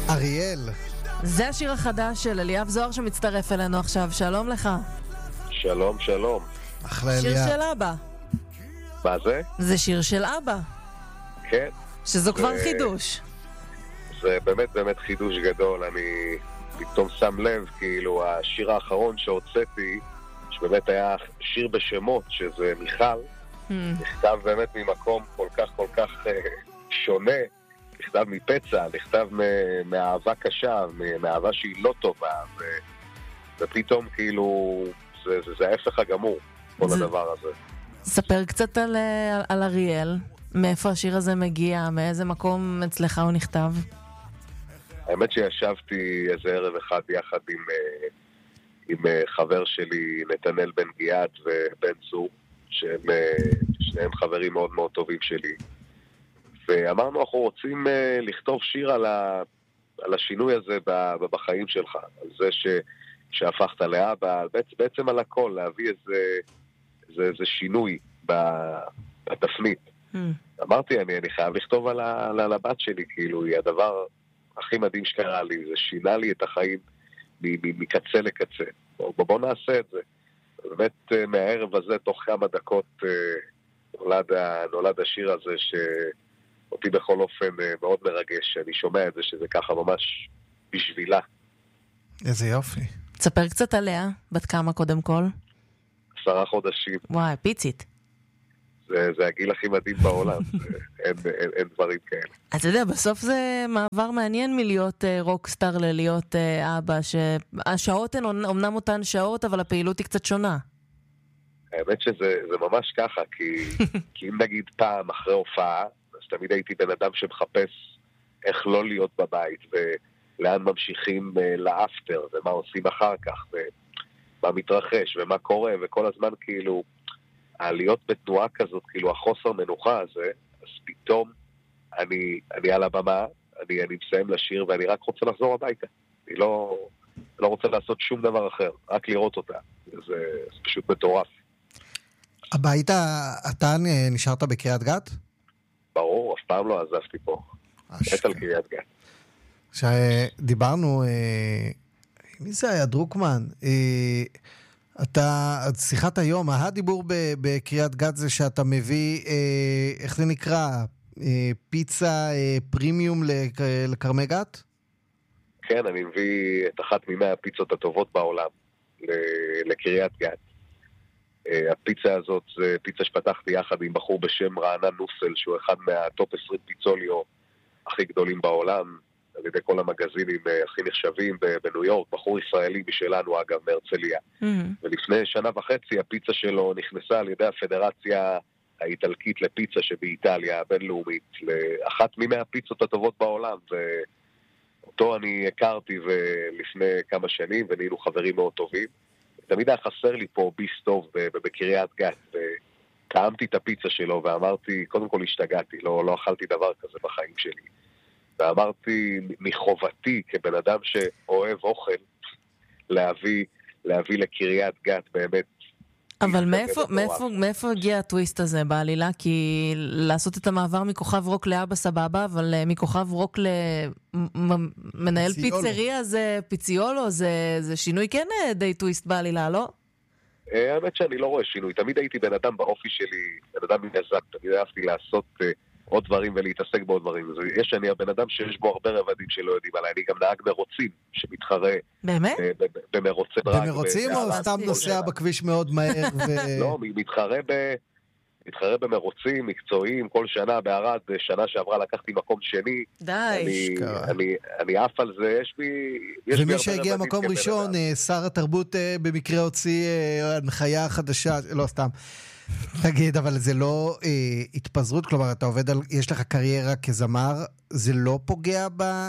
אריאל. זה השיר החדש של אליאב זוהר שמצטרף אלינו עכשיו. שלום לך. שלום, שלום. אחלה שיר אליאב. של אבא. מה זה? זה שיר של אבא. כן. שזו כבר חידוש. זה באמת באמת חידוש גדול. אני פתאום שם לב, כאילו, השיר האחרון שהוצאתי, שבאמת היה שיר בשמות, שזה מיכל, נכתב באמת ממקום כל כך שונה, נכתב מפצע, נכתב מאהבה קשה, מאהבה שהיא לא טובה, ופתאום כאילו זה ההפך הגמור, כל הדבר הזה. ספר קצת על אריאל, מאיפה השיר הזה מגיע, מאיזה מקום אצלך הוא נכתב? האמת שישבתי איזה ערב אחד יחד עם חבר שלי, נתנאל בן גיאת ובן צור, שניהם חברים מאוד מאוד טובים שלי, ואמרנו אנחנו רוצים לכתוב שיר על השינוי הזה בחיים שלך, על זה שהפכת לאבא, בעצם על הכל, להביא איזה שינוי בתפנית. אמרתי, אני חייב לכתוב על הבת שלי, כאילו, היא הדבר הכי מדהים שקרה לי, זה שינה לי את החיים מקצה לקצה. בוא נעשה את זה. באמת מהערב הזה, תוך כמה דקות, נולד השיר הזה, שאותי בכל אופן מאוד מרגש. אני שומע את זה, שזה ככה ממש בשבילה. איזה יופי. תספר קצת עליה, בת כמה קודם כל? 10 חודשים. וואי, פיצית. זה הגיל הכי מדהים בעולם, אין דברים כאלה. אתה יודע, בסוף זה מעבר מעניין מלהיות רוקסטאר ללהיות אבא, שהשעות הן אומנם אותן שעות, אבל הפעילות היא קצת שונה. האמת שזה ממש ככה, כי אם נגיד פעם אחרי הופעה, אז תמיד הייתי בן אדם שמחפש איך לא להיות בבית, ולאן ממשיכים לאפטר, ומה עושים אחר כך, ומה מתרחש, ומה קורה, וכל הזמן כאילו, להיות בתנועה כזאת, כאילו החוסר מנוחה הזה, אז פתאום אני על הבמה, אני מסיים לשיר, ואני רק רוצה לחזור הביתה. אני לא רוצה לעשות שום דבר אחר, רק לראות אותה. זה פשוט מטורף. הביתה, אתה נשארת בקריית גת? ברור, אף פעם לא עזבתי פה. את על קריית גת. כשדיברנו, מי זה היה? דרוקמן. אתה, שיחת היום, הדיבור בקריית גת זה שאתה מביא, איך זה נקרא? פיצה פרימיום לקרמי גת? כן, אני מביא את אחת מ100 הפיצות הטובות בעולם לקריית גת. הפיצה הזאת זה פיצה שפתחתי יחד עם בחור בשם רענן נוסל, שהוא אחד מהטופ 20 פיצוליו הכי גדולים בעולם, על ידי כל המגזינים הכי נחשבים בניו יורק, בחור ישראלי משלנו אגב, מהרצליה. ולפני 1.5 שנה הפיצה שלו נכנסה על ידי הפדרציה האיטלקית לפיצה שבאיטליה הבינלאומית, לאחת מ100 הפיצות הטובות בעולם, ואותו אני הכרתי לפני כמה שנים, ונהיינו חברים מאוד טובים. תמיד היה חסר לי פה ביס טוב בקריית גת, וטעמתי את הפיצה שלו ואמרתי, קודם כל השתגעתי, לא אכלתי דבר כזה בחיים שלי. ואמרתי, מחובתי כבן אדם שאוהב אוכל, להביא לקריית גת באמת. אבל מאיפה הגיע הטוויסט הזה בעלילה? כי לעשות את המעבר מכוכב רוק לאבא סבבה, אבל מכוכב רוק למנהל פיצריה זה פיציולו, זה שינוי כן די טוויסט בעלילה, לא? האמת שאני לא רואה שינוי. תמיד הייתי בן אדם באופי שלי, בן אדם מנזק, תמיד אהבתי לעשות עוד דברים ולהתעסק בעוד דברים. אני הבן אדם שיש בו הרבה רבדים שלא יודעים עליי. אני גם נהג מרוצים שמתחרה באמת? במרוצי דרג. במרוצים או סתם נוסע בכביש מאוד מהר? לא, מתחרה במרוצים מקצועיים כל שנה בערד. שנה שעברה לקחתי מקום שני. די. אני עף על זה, יש בי ומי שהגיע מקום ראשון, שר התרבות במקרה הוציא הנחיה חדשה, לא סתם. תגיד, אבל זה לא התפזרות? כלומר, אתה עובד יש לך קריירה כזמר, זה לא פוגע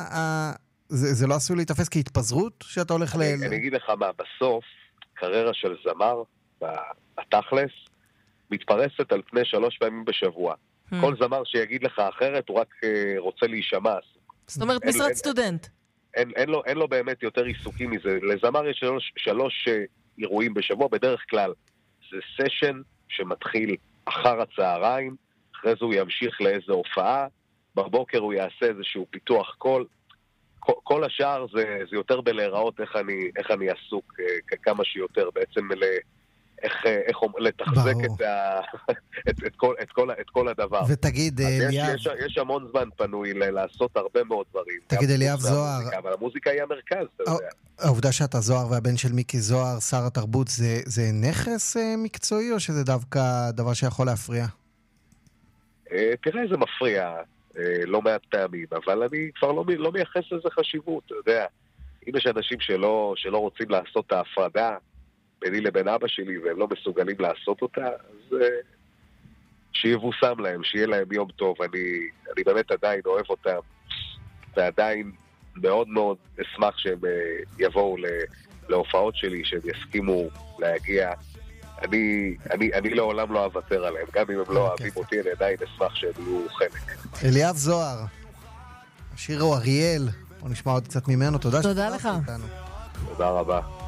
זה לא עשוי להתאפס כהתפזרות שאתה הולך אני אגיד לך מה, בסוף, קריירה של זמר, בתכלס, מתפרסת על פני 3 פעמים בשבוע. כל זמר שיגיד לך אחרת, הוא רק רוצה להישמע. זאת אומרת, משרת סטודנט. אין לו באמת יותר עיסוקים מזה. לזמר יש 3 אירועים בשבוע, בדרך כלל. זה סשן שמתחיל אחר הצהריים, אחרי זה הוא ימשיך לאיזו הופעה, בבוקר הוא יעשה איזשהו פיתוח קול, כל השאר זה יותר בלהיראות איך אני עסוק כמה שיותר, בעצם איך לתחזק את כל הדבר. ותגיד, אליאב... יש המון זמן פנוי לעשות הרבה מאוד דברים. תגיד, אליאב זוהר... אבל המוזיקה היא המרכז, אתה יודע. העובדה שאתה זוהר והבן של מיקי זוהר, שר התרבות, זה נכס מקצועי או שזה דווקא דבר שיכול להפריע? תראה, זה מפריע לא מעט פעמים, אבל אני כבר לא מייחס לזה חשיבות, אתה יודע. אם יש אנשים שלא רוצים לעשות את ההפרדה ביני לבין אבא שלי והם לא מסוגלים לעשות אותה, אז שיבוסם להם, שיהיה להם יום טוב. אני באמת עדיין אוהב אותם, ועדיין מאוד מאוד אשמח שהם יבואו להופעות שלי, שהם יסכימו להגיע. אני לעולם לא אוותר עליהם, גם אם הם לא אוהבים אותי, אני עדיין אשמח שהם יהיו חלק. אליאב זוהר, השיר הוא אריאל, בוא נשמע עוד קצת ממנו, תודה לך. תודה רבה.